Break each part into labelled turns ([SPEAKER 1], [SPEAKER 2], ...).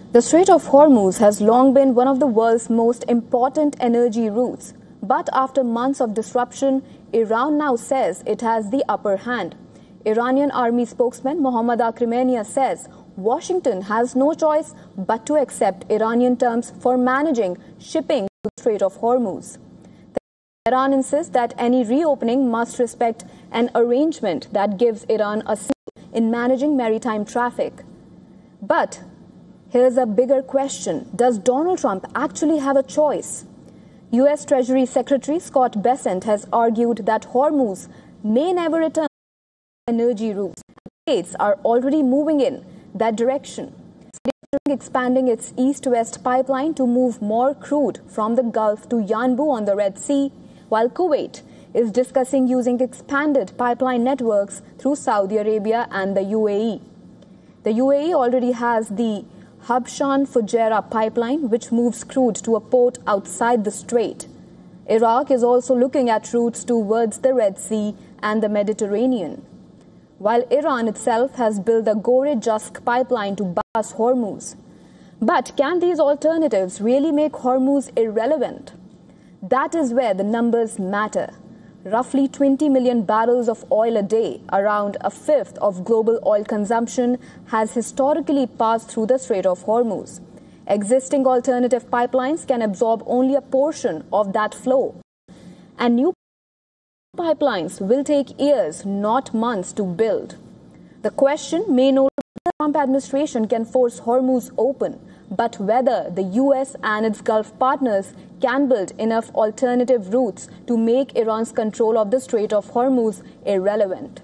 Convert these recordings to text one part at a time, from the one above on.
[SPEAKER 1] The Strait of Hormuz has long been one of the world's most important energy routes. But after months of disruption, Iran now says it has the upper hand. Iranian army spokesman Mohammad Akhrimania says Washington has no choice but to accept Iranian terms for managing shipping to the Strait of Hormuz. Iran insists that any reopening must respect an arrangement that gives Iran a say in managing maritime traffic. But here's a bigger question. Does Donald Trump actually have a choice? U.S. Treasury Secretary Scott Bessent has argued that Hormuz may never return to energy routes. States are already moving in that direction, expanding its east-west pipeline to move more crude from the Gulf to Yanbu on the Red Sea, while Kuwait is discussing using expanded pipeline networks through Saudi Arabia and the UAE. The UAE already has the Habshan-Fujairah pipeline, which moves crude to a port outside the strait. Iraq is also looking at routes towards the Red Sea and the Mediterranean, while Iran itself has built the Gore-Jusk pipeline to bypass Hormuz. But can these alternatives really make Hormuz irrelevant? That is where the numbers matter. Roughly 20 million barrels of oil a day, around a fifth of global oil consumption, has historically passed through the Strait of Hormuz. Existing alternative pipelines can absorb only a portion of that flow. And new pipelines will take years, not months, to build. The question may not be whether the Trump administration can force Hormuz open, but whether the U.S. and its Gulf partners can build enough alternative routes to make Iran's control of the Strait of Hormuz irrelevant.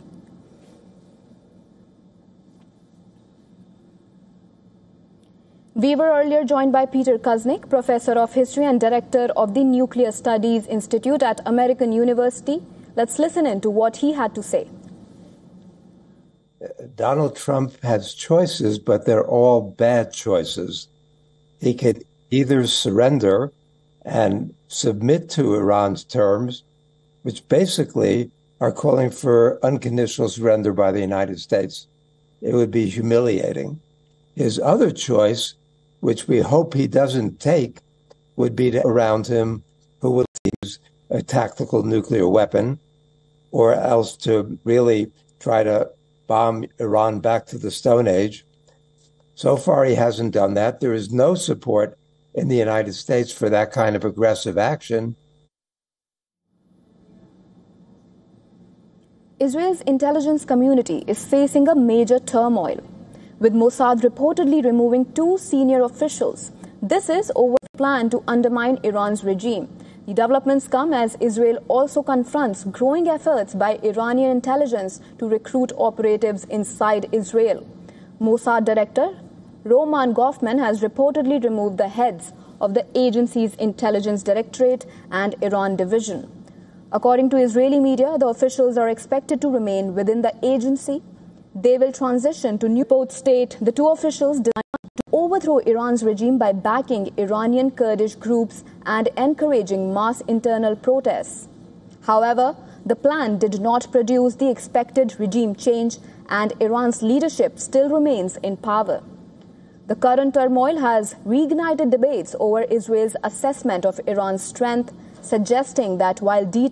[SPEAKER 1] We were earlier joined by Peter Kuznick, Professor of History and Director of the Nuclear Studies Institute at American University. Let's listen in to what he had to say.
[SPEAKER 2] Donald Trump has choices, but they're all bad choices. He could either surrender and submit to Iran's terms, which basically are calling for unconditional surrender by the United States. It would be humiliating. His other choice, which we hope he doesn't take, would be to around him who will use a tactical nuclear weapon, or else to really try to bomb Iran back to the Stone Age. So far, he hasn't done that. There is no support in the United States for that kind of aggressive action.
[SPEAKER 1] Israel's intelligence community is facing a major turmoil, with Mossad reportedly removing 2 senior officials. This is over the plan to undermine Iran's regime. The developments come as Israel also confronts growing efforts by Iranian intelligence to recruit operatives inside Israel. Mossad Director Roman Goffman has reportedly removed the heads of the agency's Intelligence Directorate and Iran Division. According to Israeli media, the officials are expected to remain within the agency. They will transition to Newport State. The 2 officials designed to overthrow Iran's regime by backing Iranian Kurdish groups and encouraging mass internal protests. However, the plan did not produce the expected regime change, and Iran's leadership still remains in power. The current turmoil has reignited debates over Israel's assessment of Iran's strength, suggesting that while details